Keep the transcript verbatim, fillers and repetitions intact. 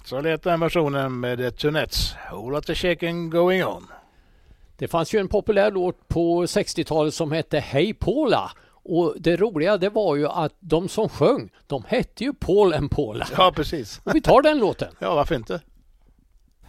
Så lät den versionen med The Tunettes, Whole Lotta Shaking Going On. Det fanns ju en populär låt på sextiotalet som hette Hey Paula. Och det roliga det var ju att de som sjöng, de hette ju Paul and Paula. Ja, precis. Och vi tar den låten. Ja, varför inte?